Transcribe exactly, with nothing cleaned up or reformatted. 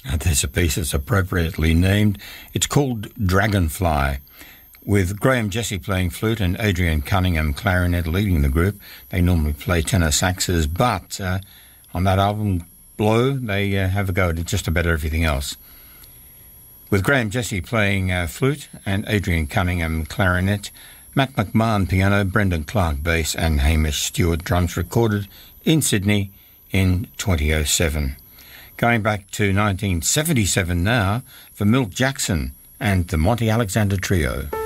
And there's a piece that's appropriately named. It's called Dragonfly, with Graham Jesse playing flute and Adrian Cunningham clarinet leading the group. They normally play tenor saxes, but uh, on that album, Blow, they uh, have a go at just about everything else. With Graham Jesse playing uh, flute and Adrian Cunningham clarinet, Matt McMahon piano, Brendan Clark bass and Hamish Stewart drums, recorded in Sydney in twenty oh seven. Going back to nineteen seventy-seven now for Milt Jackson and the Monty Alexander Trio.